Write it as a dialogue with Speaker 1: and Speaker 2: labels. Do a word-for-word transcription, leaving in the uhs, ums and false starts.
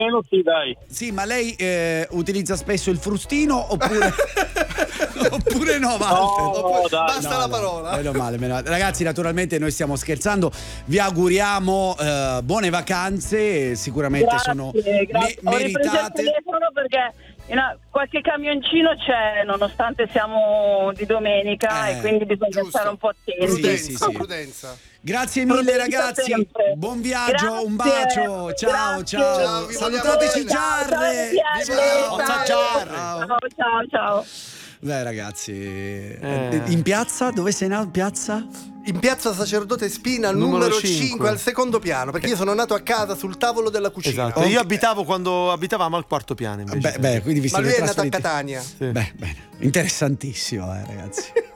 Speaker 1: meno sì, dai.
Speaker 2: Sì, ma lei eh, utilizza spesso il frustino oppure oppure no, Walter?
Speaker 1: No,
Speaker 2: Oppure...
Speaker 1: dai,
Speaker 3: basta
Speaker 2: no,
Speaker 3: la
Speaker 2: no,
Speaker 3: parola.
Speaker 2: meno male, meno male. Ragazzi, naturalmente noi stiamo scherzando. Vi auguriamo eh, buone vacanze, sicuramente
Speaker 4: Grazie,
Speaker 2: sono
Speaker 4: grazie.
Speaker 2: me-
Speaker 4: Ho ripreso il
Speaker 2: meritate.
Speaker 4: telefono perché in- qualche camioncino c'è, nonostante siamo di domenica,
Speaker 2: Eh,
Speaker 4: e quindi bisogna
Speaker 3: giusto.
Speaker 4: stare un po' attenti.
Speaker 3: Prudenza,
Speaker 2: Sì, sì, sì.
Speaker 3: prudenza.
Speaker 2: Grazie mille
Speaker 4: Prudenza
Speaker 2: ragazzi,
Speaker 4: sempre.
Speaker 2: buon viaggio, un
Speaker 4: Grazie,
Speaker 2: bacio, ciao
Speaker 4: grazie.
Speaker 2: ciao,
Speaker 3: Ciao, vi vogliamo
Speaker 2: salutateci
Speaker 3: bene.
Speaker 2: Giarre.
Speaker 4: Ciao,
Speaker 3: Viva
Speaker 4: ciao,
Speaker 3: Forza
Speaker 4: ciao,
Speaker 3: Giarre.
Speaker 4: ciao, ciao, ciao.
Speaker 2: Beh ragazzi,
Speaker 5: Eh.
Speaker 2: in piazza, dove sei nato? Piazza?
Speaker 3: In piazza Sacerdote Spina,
Speaker 5: Numero
Speaker 3: numero
Speaker 5: cinque.
Speaker 3: cinque, al secondo piano, perché io sono nato a casa sul tavolo della cucina.
Speaker 5: Esatto. Io abitavo quando abitavamo al quarto piano invece.
Speaker 2: Beh, beh, quindi vi
Speaker 3: Ma
Speaker 2: siete
Speaker 3: lui è nato a
Speaker 2: trasferiti.
Speaker 3: Catania.
Speaker 5: Sì.
Speaker 2: Beh, bene, interessantissimo, eh, ragazzi.